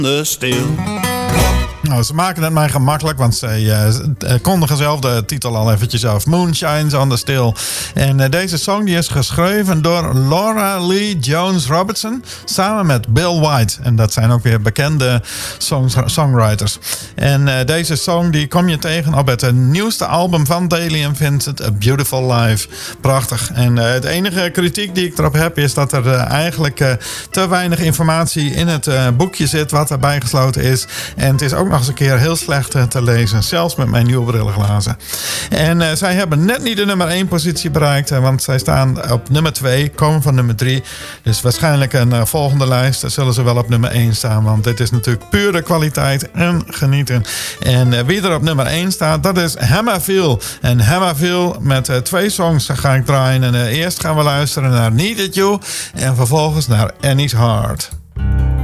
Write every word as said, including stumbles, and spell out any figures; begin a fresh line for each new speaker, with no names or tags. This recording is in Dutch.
de stil.
Nou, ze maken het mij gemakkelijk, want ze uh, kondigen zelf de titel al eventjes af. Moonshines on the Still. En uh, deze song die is geschreven door Laura Lee Jones Robertson samen met Bill White. En dat zijn ook weer bekende songs, songwriters. En uh, deze song die kom je tegen op het uh, nieuwste album van Daly and Vincent, A Beautiful Life. Prachtig. En uh, het enige kritiek die ik erop heb is dat er uh, eigenlijk uh, te weinig informatie in het uh, boekje zit wat erbij gesloten is. En het is ook nog eens een keer heel slecht uh, te lezen. Zelfs met mijn nieuwe brillenglazen. En uh, zij hebben net niet de nummer één positie bereikt. Uh, want zij staan op nummer twee. Komen van nummer drie. Dus waarschijnlijk een uh, volgende lijst. Daar zullen ze wel op nummer één staan. Want dit is natuurlijk pure kwaliteit en genieten. En uh, wie er op nummer één staat, dat is Hammerville. En Hammerville met uh, twee songs ga ik draaien. En uh, eerst gaan we luisteren naar Needed You. En vervolgens naar Annie's Heart.